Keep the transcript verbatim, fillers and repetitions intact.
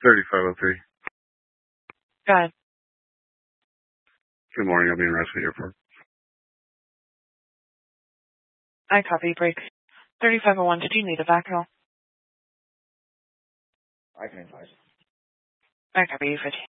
thirty-five oh three. Go ahead. Good morning. I'll be in Rescue Airport. I copy. Break. thirty-five oh one. Did you need a backhaul? I can advise. I copy. You fifty.